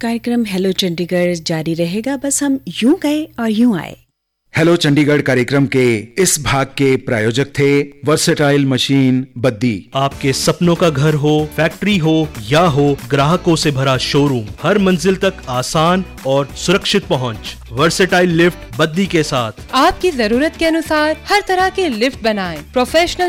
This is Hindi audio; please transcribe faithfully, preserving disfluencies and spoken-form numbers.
कार्यक्रम हेलो चंडीगढ़ जारी रहेगा। बस हम यूं गए और यूं आए। हेलो चंडीगढ़ कार्यक्रम के इस भाग के प्रायोजक थे वर्सेटाइल मशीन बद्दी। आपके सपनों का घर हो, फैक्ट्री हो या हो ग्राहकों से भरा शोरूम, हर मंजिल तक आसान और सुरक्षित पहुंच। वर्सेटाइल लिफ्ट बद्दी के साथ आपकी जरूरत के अनुसार हर तरह के लिफ्ट बनाएं। प्रोफेशनल